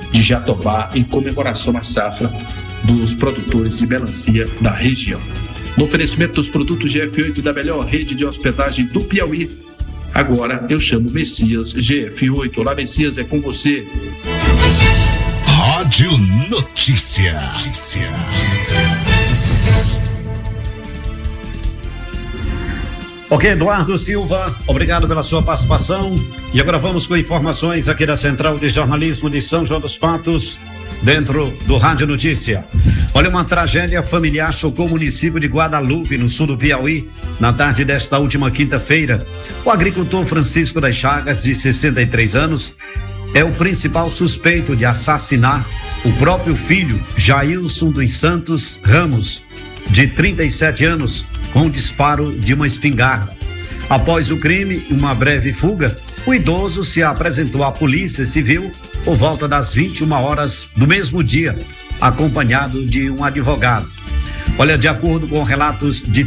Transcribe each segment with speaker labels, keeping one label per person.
Speaker 1: de Jatobá em comemoração à safra dos produtores de melancia da região. No oferecimento dos produtos GF8 da melhor rede de hospedagem do Piauí, agora eu chamo Messias GF8. Olá, Messias, é com você.
Speaker 2: Rádio Notícia.
Speaker 3: Ok, Eduardo Silva, obrigado pela sua participação. E agora vamos com informações aqui da Central de Jornalismo de São João dos Patos, dentro do Rádio Notícia. Olha, uma tragédia familiar chocou o município de Guadalupe, no sul do Piauí, na tarde desta última quinta-feira. O agricultor Francisco das Chagas, de 63 anos, é o principal suspeito de assassinar o próprio filho, Jailson dos Santos Ramos, de 37 anos, com o disparo de uma espingarda. Após o crime e uma breve fuga, o idoso se apresentou à Polícia Civil por volta das 21 horas do mesmo dia, acompanhado de um advogado. Olha, de acordo com relatos de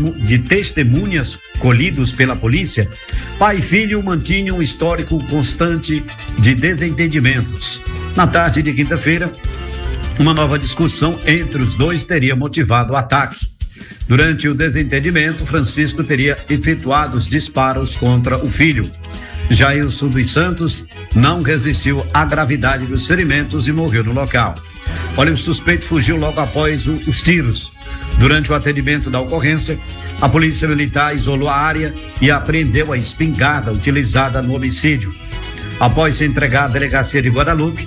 Speaker 3: testemunhas colhidos pela polícia, pai e filho mantinham um histórico constante de desentendimentos. Na tarde de quinta-feira, uma nova discussão entre os dois teria motivado o ataque. Durante o desentendimento, Francisco teria efetuado os disparos contra o filho. Jailson dos Santos não resistiu à gravidade dos ferimentos e morreu no local. Olha, o suspeito fugiu logo após os tiros. Durante o atendimento da ocorrência, a polícia militar isolou a área e apreendeu a espingarda utilizada no homicídio. Após se entregar à delegacia de Guadalupe,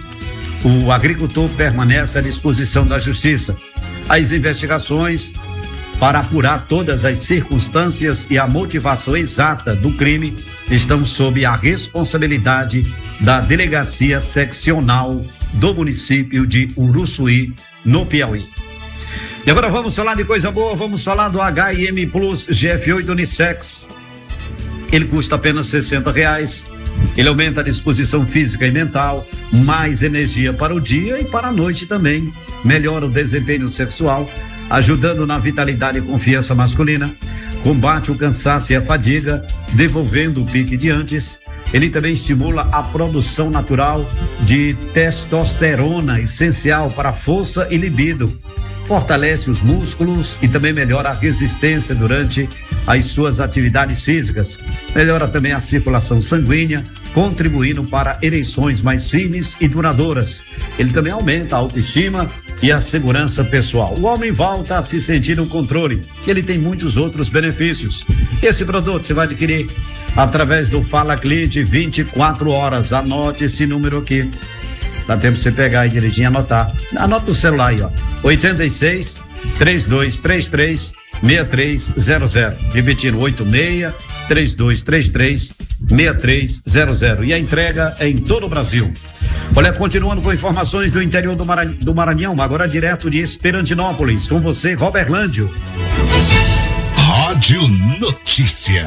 Speaker 3: o agricultor permanece à disposição da justiça. As investigações para apurar todas as circunstâncias e a motivação exata do crime estão sob a responsabilidade da Delegacia Seccional do município de Uruçuí, no Piauí. E agora vamos falar de coisa boa, vamos falar do H&M Plus GF8 Unissex. Ele custa apenas R$60. Ele aumenta a disposição física e mental, mais energia para o dia e para a noite também. Melhora o desempenho sexual, ajudando na vitalidade e confiança masculina, combate o cansaço e a fadiga, devolvendo o pique de antes. Ele também estimula a produção natural de testosterona, essencial para a força e libido. Fortalece os músculos e também melhora a resistência durante as suas atividades físicas. Melhora também a circulação sanguínea, contribuindo para ereções mais firmes e duradouras. Ele também aumenta a autoestima e a segurança pessoal. O homem volta a se sentir no controle. Ele tem muitos outros benefícios. Esse produto você vai adquirir através do Fala Cliente 24 horas. Anote esse número aqui. Dá tempo de você pegar aí direitinho e anotar. Anota no celular aí, ó. 86 3233 6300. Repetindo, 86 3233 6300. E a entrega é em todo o Brasil. Olha, continuando com informações do interior do Maranhão, agora direto de Esperantinópolis, com você, Robert Lândio.
Speaker 2: Rádio Notícia.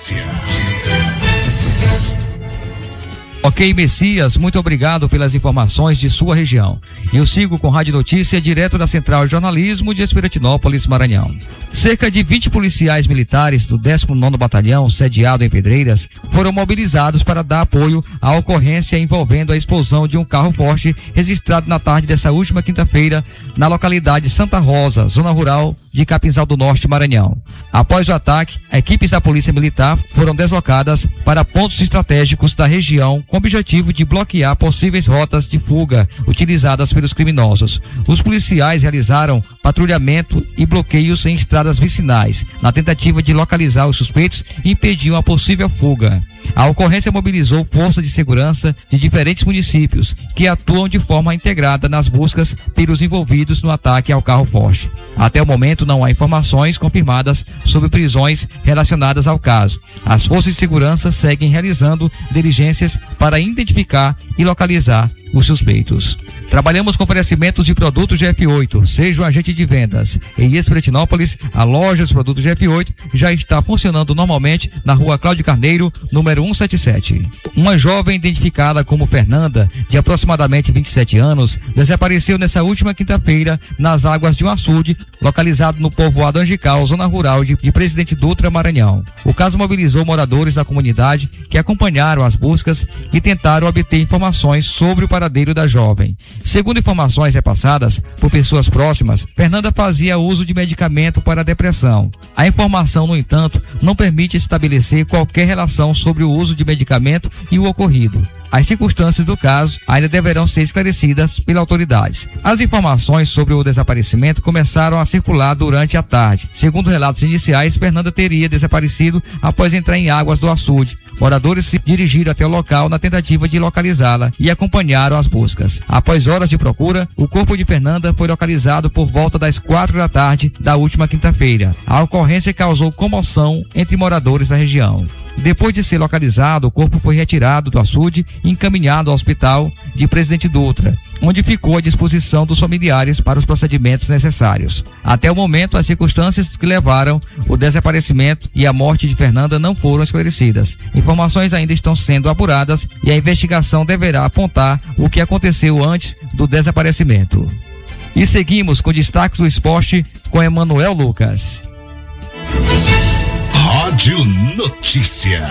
Speaker 4: Ok, Messias, muito obrigado pelas informações de sua região. Eu sigo com Rádio Notícia direto da Central de Jornalismo de Esperantinópolis, Maranhão. Cerca de 20 policiais militares do 19º Batalhão, sediado em Pedreiras, foram mobilizados para dar apoio à ocorrência envolvendo a explosão de um carro forte registrado na tarde dessa última quinta-feira na localidade Santa Rosa, zona rural de Capinzal do Norte, Maranhão. Após o ataque, equipes da Polícia Militar foram deslocadas para pontos estratégicos da região com o objetivo de bloquear possíveis rotas de fuga utilizadas pelos criminosos. Os policiais realizaram patrulhamento e bloqueios em estradas vicinais, na tentativa de localizar os suspeitos e impedir uma possível fuga. A ocorrência mobilizou forças de segurança de diferentes municípios, que atuam de forma integrada nas buscas pelos envolvidos no ataque ao carro forte. Até o momento não há informações confirmadas sobre prisões relacionadas ao caso. As forças de segurança seguem realizando diligências para identificar e localizar os suspeitos. Trabalhamos com oferecimentos de produtos GF8. Seja um agente de vendas. Em Esperantinópolis, a loja dos produtos GF8 já está funcionando normalmente na rua Cláudio Carneiro, número 177. Uma jovem identificada como Fernanda, de aproximadamente 27 anos, desapareceu nessa última quinta-feira nas águas de um açude localizado no povoado Angical, zona rural de Presidente Dutra, Maranhão. O caso mobilizou moradores da comunidade que acompanharam as buscas e tentaram obter informações sobre o paradeiro da jovem. Segundo informações repassadas por pessoas próximas, Fernanda fazia uso de medicamento para a depressão. A informação, no entanto, não permite estabelecer qualquer relação sobre o uso de medicamento e o ocorrido. As circunstâncias do caso ainda deverão ser esclarecidas pelas autoridades. As informações sobre o desaparecimento começaram a circular durante a tarde. Segundo relatos iniciais, Fernanda teria desaparecido após entrar em águas do açude. Moradores se dirigiram até o local na tentativa de localizá-la e acompanharam as buscas. Após horas de procura, o corpo de Fernanda foi localizado por volta das 4 da tarde da última quinta-feira. A ocorrência causou comoção entre moradores da região. Depois de ser localizado, o corpo foi retirado do açude e encaminhado ao hospital de Presidente Dutra, onde ficou à disposição dos familiares para os procedimentos necessários. Até o momento, as circunstâncias que levaram o desaparecimento e a morte de Fernanda não foram esclarecidas. Informações ainda estão sendo apuradas e a investigação deverá apontar o que aconteceu antes do desaparecimento. E seguimos com destaques do esporte com Emanuel Lucas.
Speaker 2: Rádio Notícia.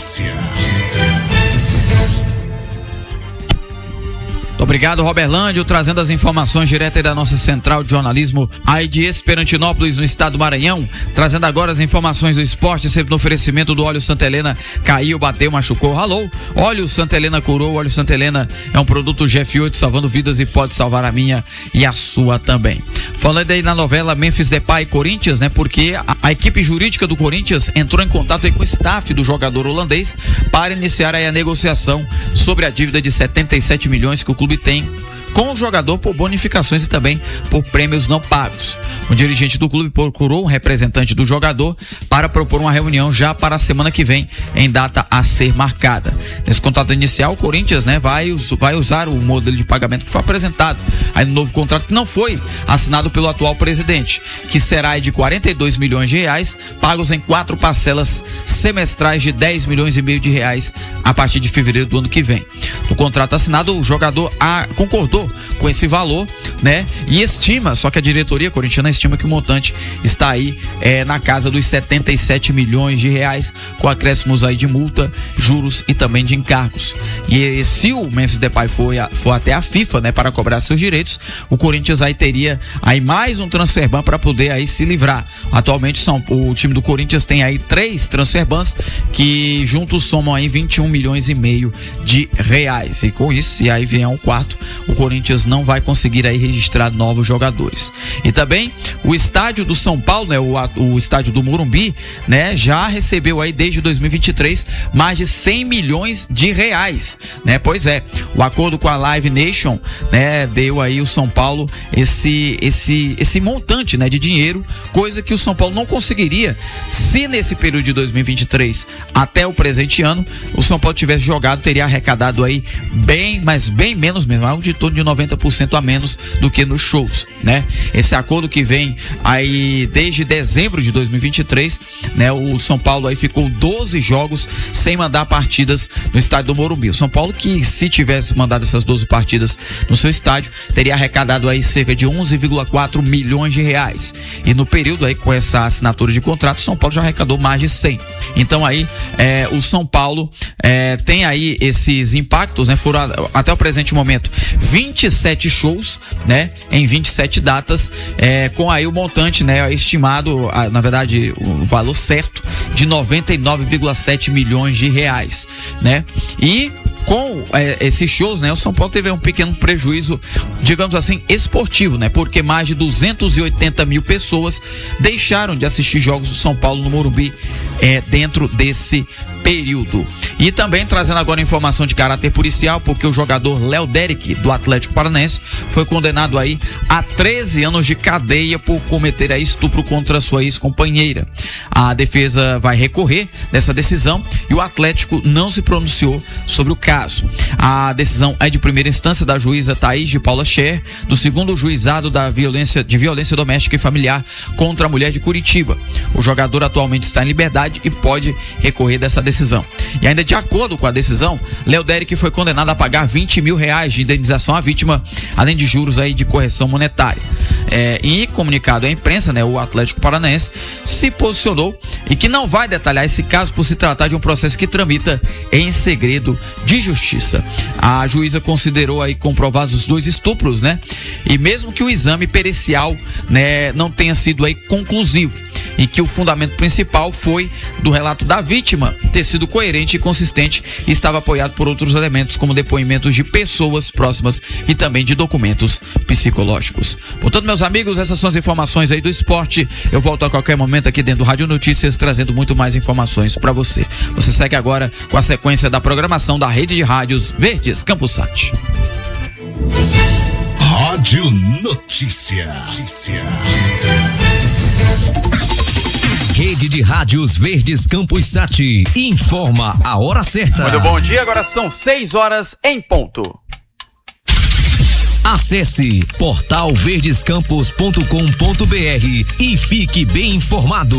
Speaker 5: Muito obrigado, Roberlândio, trazendo as informações direto aí da nossa central de jornalismo aí de Esperantinópolis, no estado do Maranhão, trazendo agora as informações do esporte, sempre no oferecimento do óleo Santa Helena. Caiu, bateu, machucou, ralou. Óleo Santa Helena curou. Óleo Santa Helena é um produto GF8 salvando vidas e pode salvar a minha e a sua também. Falando aí na novela Memphis Depay e Corinthians, né? Porque a equipe jurídica do Corinthians entrou em contato aí com o staff do jogador holandês para iniciar aí a negociação sobre a dívida de 77 milhões que o clube tem com o jogador por bonificações e também por prêmios não pagos. O dirigente do clube procurou um representante do jogador para propor uma reunião já para a semana que vem, em data a ser marcada. Nesse contrato inicial, o Corinthians, né, vai usar o modelo de pagamento que foi apresentado aí no novo contrato, que não foi assinado pelo atual presidente, que será de 42 milhões de reais, pagos em 4 parcelas semestrais de 10 milhões e meio de reais a partir de fevereiro do ano que vem. No contrato assinado, o jogador concordou com esse valor, né? E estima, só que a diretoria corintiana estima que o montante está aí na casa dos 77 milhões de reais, com acréscimos aí de multa, juros e também de encargos. E se o Memphis Depay for até a FIFA, né, para cobrar seus direitos, o Corinthians aí teria aí mais um transfer ban para poder aí se livrar. Atualmente o time do Corinthians tem aí 3 transfer bans que juntos somam aí 21 milhões e meio de reais. E com isso, se aí vier um quarto, o Corinthians não vai conseguir aí registrar novos jogadores. E também o estádio do São Paulo, né, o estádio do Morumbi, né, já recebeu aí desde 2023 mais de 100 milhões de reais, né? Pois é, o acordo com a Live Nation, né, deu aí o São Paulo esse montante, né, de dinheiro, coisa que o São Paulo não conseguiria se nesse período de 2023 até o presente ano o São Paulo tivesse jogado, teria arrecadado aí bem, mas bem menos mesmo, algo de torno de 90% a menos do que nos shows, né? Esse acordo que vem aí desde dezembro de 2023, né? O São Paulo aí ficou 12 jogos sem mandar partidas no estádio do Morumbi. O São Paulo, que se tivesse mandado essas 12 partidas no seu estádio, teria arrecadado aí cerca de 11,4 milhões de reais. E no período aí com essa assinatura de contrato, o São Paulo já arrecadou mais de 100. Então aí o São Paulo tem aí esses impactos, né? Foram até o presente momento 27 shows, né, em 27 datas, com aí o montante, né, estimado, na verdade, o valor certo de 99,7 milhões de reais, né? E com esses shows, né, o São Paulo teve um pequeno prejuízo, digamos assim, esportivo, né? Porque mais de 280 mil pessoas deixaram de assistir jogos do São Paulo no Morumbi dentro desse período. E também trazendo agora informação de caráter policial, porque o jogador Léo Derek, do Atlético Paranaense, foi condenado aí a 13 anos de cadeia por cometer aí estupro contra sua ex-companheira. A defesa vai recorrer dessa decisão e o Atlético não se pronunciou sobre o caso. A decisão é de primeira instância da juíza Thaís de Paula Scher, do 2º juizado de violência doméstica e familiar contra a mulher de Curitiba. O jogador atualmente está em liberdade e pode recorrer dessa decisão decisão. E ainda de acordo com a decisão, Léo Derick foi condenado a pagar R$20 mil de indenização à vítima, além de juros aí de correção monetária. Em comunicado à imprensa, né, o Atlético Paranaense se posicionou e que não vai detalhar esse caso por se tratar de um processo que tramita em segredo de justiça. A juíza considerou aí comprovados os 2 estupros, né? E mesmo que o exame pericial, né, não tenha sido aí conclusivo, e que o fundamento principal foi do relato da vítima ter sido coerente e consistente e estava apoiado por outros elementos como depoimentos de pessoas próximas e também de documentos psicológicos. Portanto, meus amigos, essas são as informações aí do esporte. Eu volto a qualquer momento aqui dentro do Rádio Notícias trazendo muito mais informações para você. Você segue agora com a sequência da programação da Rede de Rádios Verdes Campus Sat.
Speaker 2: Rádio Notícia.
Speaker 6: Rede de Rádios Verdes Campus Sat informa a hora certa.
Speaker 5: Muito bom dia, agora são 6 horas em ponto.
Speaker 6: Acesse portalverdescampus.com.br e fique bem informado.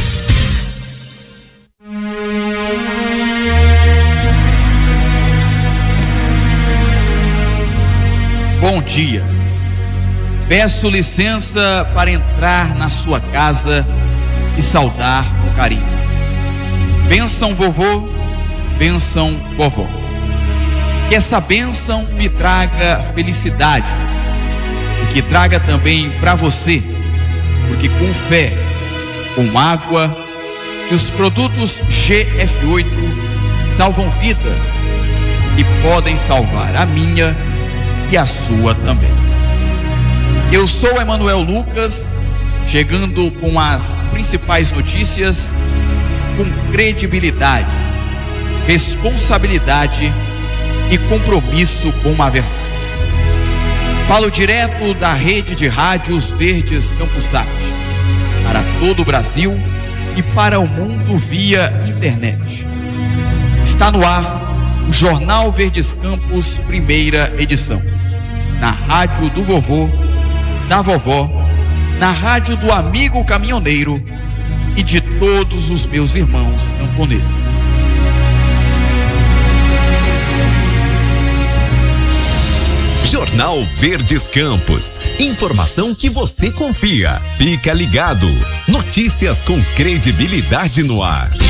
Speaker 5: Bom dia. Peço licença para entrar na sua casa e saudar com carinho. Bênção vovô, bênção vovó. Que essa bênção me traga felicidade e que traga também para você, porque com fé, com água e os produtos GF8 salvam vidas e podem salvar a minha e a sua também. Eu sou Emanuel Lucas, chegando com as principais notícias com credibilidade, responsabilidade e compromisso com a verdade. Falo direto da Rede de Rádios Verdes Campus Sat, para todo o Brasil e para o mundo via internet. Está no ar o Jornal Verdes Campus, primeira edição, na rádio do vovô, da vovó, na rádio do amigo caminhoneiro e de todos os meus irmãos camponeses.
Speaker 6: Jornal Verdes Campos. Informação que você confia. Fica ligado. Notícias com credibilidade no ar.